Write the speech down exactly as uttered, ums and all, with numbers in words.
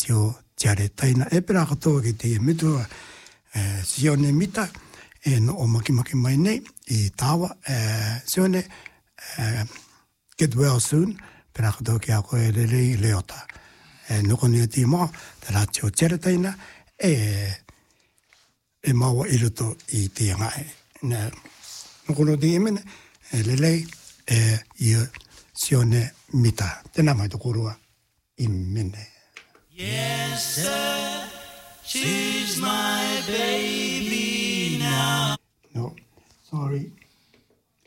sio jare taina e pera katoa ki te mitua e sio ne mita e no o maki maki mai nei I tawa e sio ne e get well soon pera katoa ki a koe rere leota e noko ni ti mo te la sio jare taina e e maua iruto I te ngai na noko no di imene e lelei e ia sio ne mita tena mai to korua imene. Yes, sir, she's my baby.